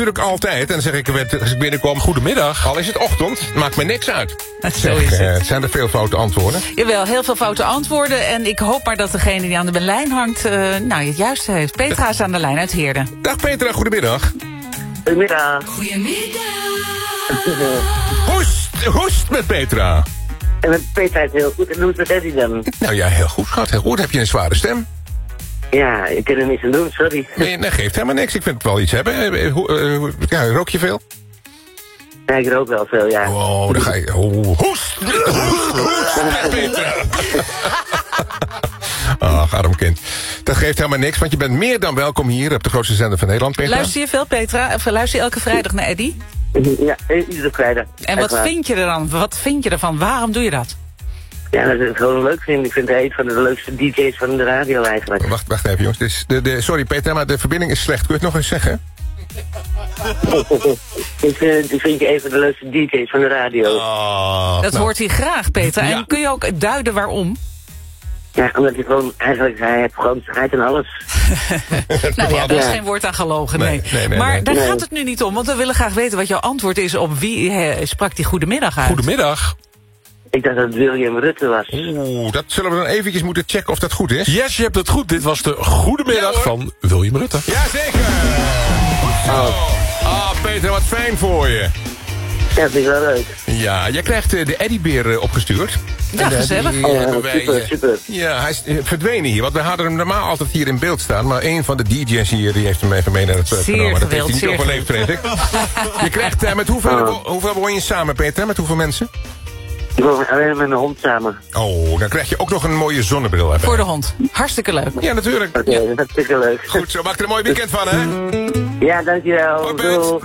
Natuurlijk altijd. En dan zeg ik als ik binnenkom, goedemiddag. Al is het ochtend, maakt me niks uit. Zo is het. Zijn er veel foute antwoorden? Jawel, heel veel foute antwoorden. En ik hoop maar dat degene die aan de lijn hangt, het juiste heeft. Petra is aan de lijn uit Heerden. Dag Petra, goedemiddag. Goedemiddag. Hoest met Petra. En met Petra is heel goed. En hoe is het met Eddie dan? Nou ja, heel goed schat. Heel goed. Heb je een zware stem? Ja, ik kan er niets aan doen, sorry. Nee, dat geeft helemaal niks. Ik vind het wel iets hebben. Rook je veel? Ja, ik rook wel veel, ja. Oh, dan ga je... Hoest met Petra. Ach, arm kind. Dat geeft helemaal niks, want je bent meer dan welkom hier op de grootste zender van Nederland, Petra. Luister je veel, Petra? Of luister je elke vrijdag naar Eddie? Ja, iedere vrijdag. En wat vind je er dan? Wat vind je ervan? Waarom doe je dat? Ja, dat ik het gewoon leuk vind. Ik vind hij een van de leukste DJ's van de radio eigenlijk. Wacht even, jongens. Sorry, Petra, maar de verbinding is slecht. Kun je het nog eens zeggen? Ik vind je een van de leukste DJ's van de radio. Dat hoort hij graag, Petra. Ja. En kun je ook duiden waarom? Ja, omdat hij gewoon, eigenlijk, hij heeft gewoon strijd en alles. Nou ja, daar is geen woord aan gelogen, nee. Maar daar gaat het nu niet om, want we willen graag weten wat jouw antwoord is op wie sprak die goedemiddag uit. Goedemiddag. Ik dacht dat het William Rutte was. Oeh, dat zullen we dan eventjes moeten checken of dat goed is. Yes, je hebt het goed. Dit was de goedemiddag van William Rutte. Jazeker. Goed zo. Petra, wat fijn voor je. Ja, dat vind ik wel leuk. Ja, jij krijgt de Eddiebeer opgestuurd. Ja, gezellig. Super. Ja, hij is verdwenen hier. Want we hadden hem normaal altijd hier in beeld staan. Maar een van de DJ's hier die heeft hem even mee naar het genomen. Dat heeft hij niet overleefd, vrees ik. Je krijgt met hoeveel woon je samen, Petra? Met hoeveel mensen? Ik woon alleen met mijn hond samen. Oh, dan krijg je ook nog een mooie zonnebril erbij. Voor de hond. Hartstikke leuk. Ja, natuurlijk. Oké, dat is hartstikke leuk. Goed zo, maak er een mooi weekend van, hè? Ja, dankjewel. Hoi, Peet. Doei.